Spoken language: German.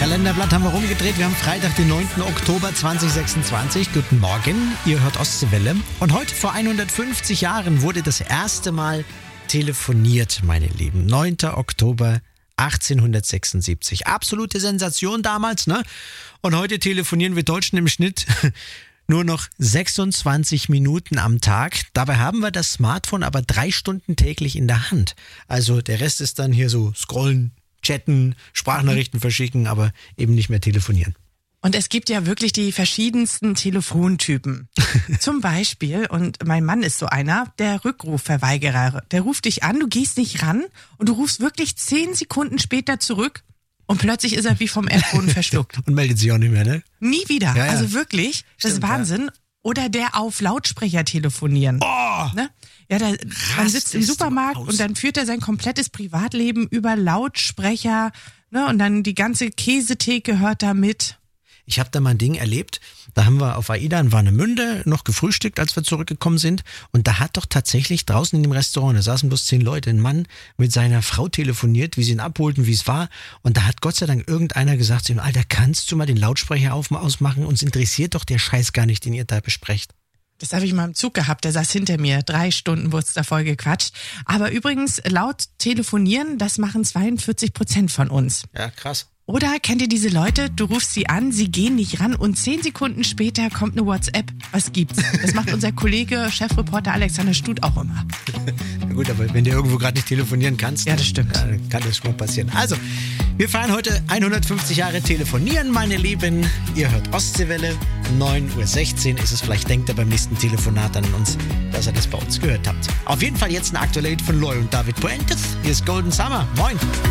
Kalenderblatt haben wir rumgedreht. Wir haben Freitag, den 9. Oktober 2026. Guten Morgen, ihr hört Ostseewelle. Und heute vor 150 Jahren wurde das erste Mal telefoniert, meine Lieben. 9. Oktober 1876. Absolute Sensation damals, ne? Und heute telefonieren wir Deutschen im Schnitt nur noch 26 Minuten am Tag. Dabei haben wir das Smartphone aber 3 Stunden täglich in der Hand. Also der Rest ist dann hier so scrollen, chatten, Sprachnachrichten verschicken, aber eben nicht mehr telefonieren. Und es gibt ja wirklich die verschiedensten Telefontypen. Zum Beispiel, und mein Mann ist so einer, der Rückrufverweigerer. Der ruft dich an, du gehst nicht ran und du rufst wirklich 10 Sekunden später zurück und plötzlich ist er wie vom Erdboden verschluckt. Und meldet sich auch nicht mehr, ne? Nie wieder. Ja, ja. Also wirklich, das ist Wahnsinn. Ja. Oder der auf Lautsprecher telefonieren. Oh! Ne? Ja, man sitzt im Supermarkt und dann führt er sein komplettes Privatleben über Lautsprecher, ne? Und dann die ganze Käsetheke hört da mit. Ich habe da mal ein Ding erlebt, da haben wir auf AIDA in Warnemünde noch gefrühstückt, als wir zurückgekommen sind, und da hat doch tatsächlich draußen in dem Restaurant, da saßen bloß 10 Leute, ein Mann mit seiner Frau telefoniert, wie sie ihn abholten, wie es war, und da hat Gott sei Dank irgendeiner gesagt zu ihm: Alter, kannst du mal den Lautsprecher ausmachen, uns interessiert doch der Scheiß gar nicht, den ihr da besprecht. Das habe ich mal im Zug gehabt, der saß hinter mir, 3 Stunden wurde es da voll gequatscht. Aber übrigens, laut telefonieren, das machen 42% von uns. Ja, krass. Oder kennt ihr diese Leute, du rufst sie an, sie gehen nicht ran und 10 Sekunden später kommt eine WhatsApp. Was gibt's? Das macht unser Kollege, Chefreporter Alexander Stut auch immer. Na gut, aber wenn du irgendwo gerade nicht telefonieren kannst, ja, das stimmt. Dann kann das schon mal passieren. Also, wir feiern heute 150 Jahre Telefonieren, meine Lieben. Ihr hört Ostseewelle, 9.16 Uhr ist es. Vielleicht denkt ihr beim nächsten Telefonat an uns, dass ihr das bei uns gehört habt. Auf jeden Fall jetzt ein aktuelles Lied von Loy und David Puentes. Hier ist Golden Summer. Moin.